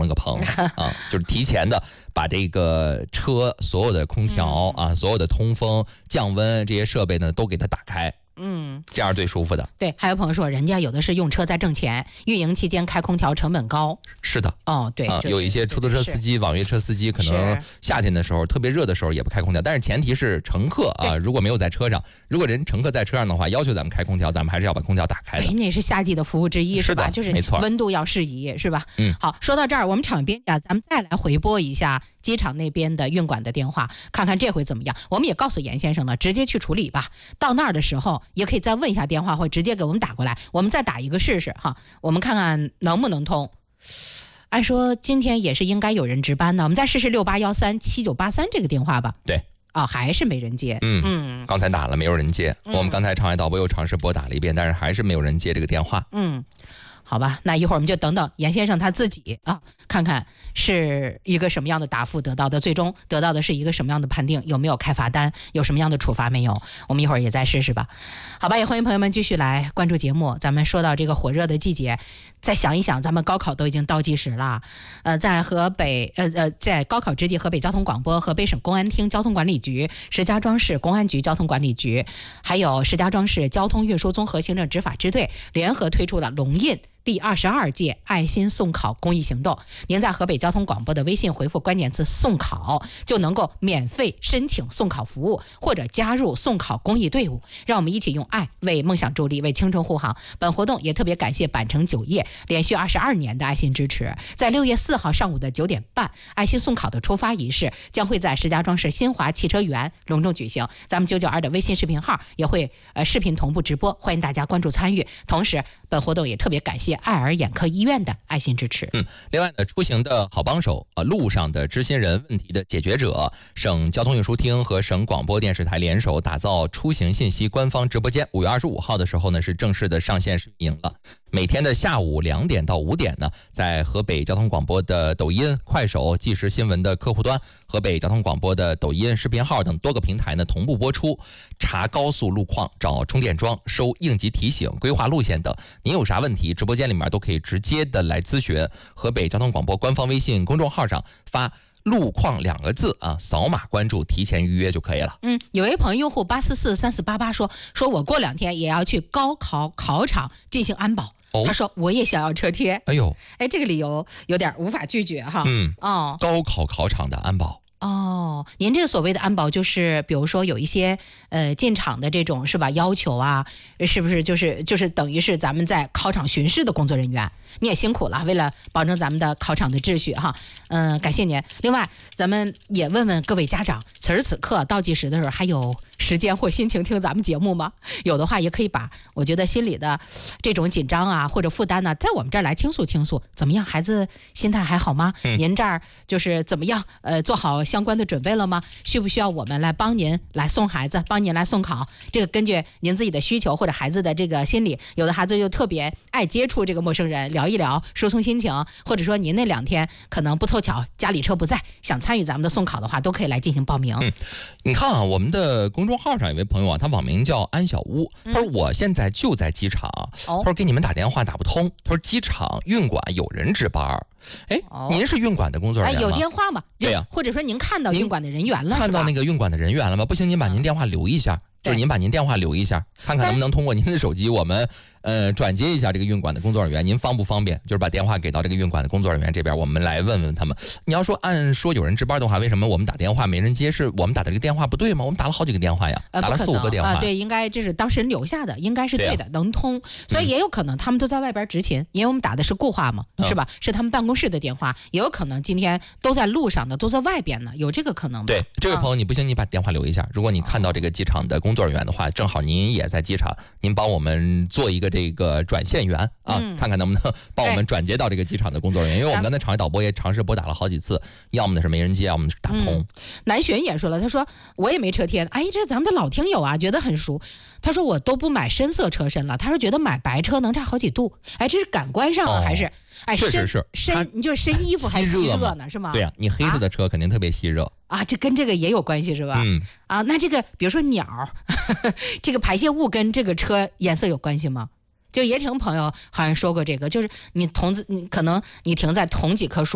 了个棚啊，就是提前的把这个车所有的空调啊、所有的通风、降温这些设备呢都给它打开。这样最舒服的。 对，还有朋友说，人家有的是用车在挣钱，运营期间开空调成本高。 是的， 对， 有一些出租车司机、网约车司机，可能夏天的时候特别热的时候也不开空调，但是前提是乘客啊，如果没有在车上，如果乘客在车上的话，要求咱们开空调，咱们还是要把空调打开的。 那也是夏季的服务之一，是吧？ 就是温度要适宜，是吧？好，说到这儿，我们场边咱们再来回拨一下机场那边的运管的电话，看看这回怎么样。我们也告诉严先生了，直接去处理吧。到那儿的时候也可以再问一下电话，或直接给我们打过来，我们再打一个试试哈，我们看看能不能通。按说今天也是应该有人值班的，我们再试试68137983这个电话吧。 对。 还是没人接。 刚才打了没有人接，我们刚才长海导播又尝试拨打了一遍，但是还是没有人接这个电话。 好吧，那一会儿我们就等等严先生他自己看看是一个什么样的答复得到的，最终得到的是一个什么样的判定，有没有开罚单，有什么样的处罚没有，我们一会儿也再试试吧。好吧，也欢迎朋友们继续来关注节目。咱们说到这个火热的季节，再想一想，咱们高考都已经倒计时了。在河北在高考之际，河北交通广播、河北省公安厅交通管理局、石家庄市公安局交通管理局，还有石家庄市交通运输综合行政执法支队联合推出了龙印第22届爱心送考公益行动。您在河北交通广播的微信回复关键词送考，就能够免费申请送考服务，或者加入送考公益队伍。让我们一起用爱为梦想助力，为青春护航。本活动也特别感谢板城酒业连续22年的爱心支持。在6月4号上午的9点半，爱心送考的出发仪式将会在石家庄市新华汽车园隆重举行。咱们992的微信视频号也会视频同步直播，欢迎大家关注参与。同时本活动也特别感谢爱尔眼科医院的爱心支持。 另外呢，出行的好帮手路上的知心人，问题的解决者，省交通运输厅和省广播电视台联手打造出行信息官方直播间。5月25号的时候呢，是正式的上线试运营了。每天的下午2点到5点呢，在河北交通广播的抖音、快手、即时新闻的客户端、河北交通广播的抖音视频号等多个平台呢同步播出。查高速路况、找充电桩、收应急提醒、规划路线等，您有啥问题，直播间里面都可以直接的来咨询。河北交通广播官方微信公众号上发路况2个字扫码关注，提前预约就可以了。 有一朋友用户8443488说我过2天也要去高考考场进行安保。他说我也想要车贴。这个理由有点无法拒绝哈。 高考考场的安保。 您这个所谓的安保就是比如说有一些进场的这种是吧要求啊，是不是就是等于是咱们在考场巡视的工作人员，你也辛苦了，为了保证咱们的考场的秩序哈。感谢您。另外咱们也问问各位家长，此时此刻倒计时的时候还有时间或心情听咱们节目吗？有的话也可以把我觉得心里的这种紧张啊或者负担呢，在我们这儿来倾诉倾诉。怎么样，孩子心态还好吗？您这儿就是怎么样做好相关的准备了吗？需不需要我们来帮您来送孩子，帮您来送考？这个根据您自己的需求或者孩子的这个心理，有的孩子就特别爱接触这个陌生人，聊一聊，疏松心情，或者说您那2天可能不凑巧家里车不在，想参与咱们的送考的话，都可以来进行报名。 你看我们的公众号上有位朋友他网名叫安小屋，他说我现在就在机场，他说给你们打电话打不通，他说机场运管有人值班。您是运管的工作人员吗？ 有电话吗？ 对呀， 或者说您看到运管的人员了， 看到那个运管的人员了吗？不行，您把您电话留一下。就是您把您电话留一下，看看能不能通过您的手机，我们转接一下这个运管的工作人员，您方不方便？就是把电话给到这个运管的工作人员这边，我们来问问他们。你要说按说有人值班的话，为什么我们打电话没人接？是我们打的这个电话不对吗？我们打了好几个电话呀，打了4、5个电话。 对，应该这是当事人留下的，应该是对的，能通。所以也有可能他们都在外边执勤，因为我们打的是固话嘛，是吧？是他们办公室的电话，也有可能今天都在路上的，都在外边呢，有这个可能吗？ 对，这位朋友你不行，你把电话留一下。如果你看到这个机场的工作人员的话，正好您也在机场，您帮我们做一个这个转线员看看能不能帮我们转接到这个机场的工作人员。因为我们刚才场外导播也尝试拨打了好几次，要么呢是没人接，要么是打不通。 南浔也说了，他说我也没车贴，这是咱们的老听友啊，觉得很熟。他说我都不买深色车身了，他说觉得买白车能差好几度。这是感官上还是？ 确实是你就是深衣服还吸热呢，是吗？ 对呀，你黑色的车肯定特别吸热这跟这个也有关系是吧？那这个比如说鸟这个排泄物跟这个车颜色有关系吗？就也挺朋友好像说过这个，就是你可能你停在同几棵树